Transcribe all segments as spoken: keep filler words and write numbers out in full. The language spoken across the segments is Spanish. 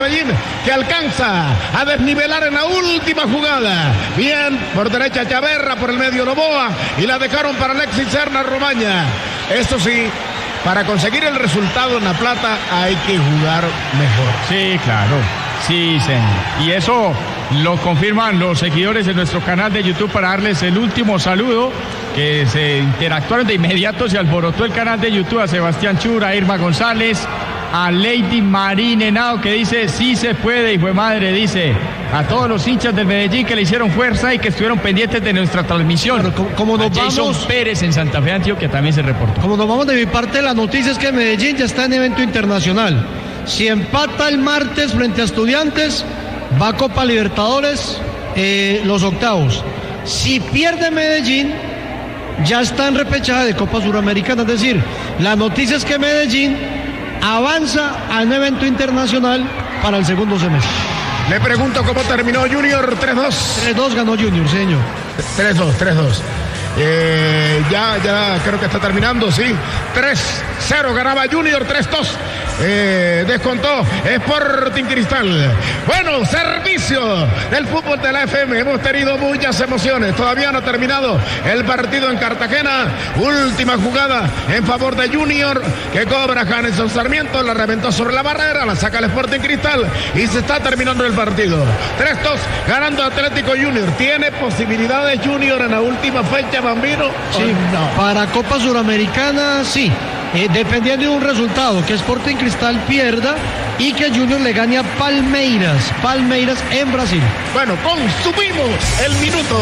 que alcanza a desnivelar en la última jugada. Bien, por derecha Chaverra, por el medio Novoa, y la dejaron para Alexis Serna Romaña. Eso sí, para conseguir el resultado en La Plata hay que jugar mejor. Sí, claro. Sí, señor. Y eso lo confirman los seguidores de nuestro canal de YouTube para darles el último saludo, que se interactuaron de inmediato, se alborotó el canal de YouTube, a Sebastián Chura, a Irma González, a Lady Marín Henao, que dice sí se puede, y fue madre, dice a todos los hinchas del Medellín que le hicieron fuerza y que estuvieron pendientes de nuestra transmisión. Bueno, como, como nos a Jason vamos, Pérez en Santa Fe, Antioquia, también se reportó. Como nos vamos de mi parte, la noticia es que Medellín ya está en evento internacional. Si empata el martes frente a Estudiantes, va a Copa Libertadores, eh, los octavos. Si pierde Medellín, ya está en repechaje de Copa Suramericana. Es decir, la noticia es que Medellín avanza a un evento internacional para el segundo semestre. Le pregunto cómo terminó Junior. tres dos. tres dos ganó Junior, señor. tres dos, tres dos. Eh, ya, ya creo que está terminando, sí. tres cero ganaba Junior, tres dos. Eh, descontó Sporting Cristal. Bueno, servicio del fútbol de la F M. Hemos tenido muchas emociones. Todavía no ha terminado el partido en Cartagena. Última jugada en favor de Junior, que cobra Janeson Sarmiento. La reventó sobre la barrera, la saca el Sporting Cristal y se está terminando el partido. tres dos ganando Atlético Junior. ¿Tiene posibilidades Junior en la última fecha, Bambino? Sí, no. Para Copa Suramericana, sí. Eh, dependiendo de un resultado, que Sporting Cristal pierda y que Junior le gane a Palmeiras, Palmeiras en Brasil. Bueno, consumimos el minuto.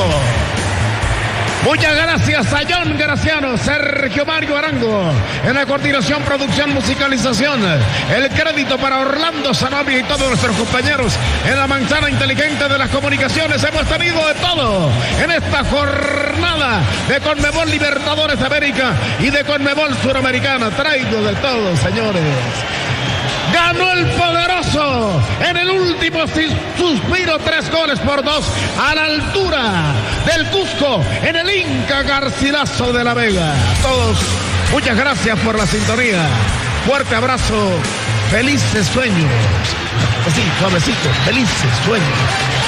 Muchas gracias a John Graciano, Sergio Mario Arango en la coordinación, producción, musicalización. El crédito para Orlando Sanabria y todos nuestros compañeros en la manzana inteligente de las comunicaciones. Hemos tenido de todo en esta jornada de Conmebol Libertadores de América y de Conmebol Suramericana. Traigo de todo, señores. Ganó el poderoso en el último suspiro, tres goles por dos a la altura del Cusco en el Inca Garcilaso de la Vega. A todos, muchas gracias por la sintonía. Fuerte abrazo, felices sueños. Así, suavecito, felices sueños.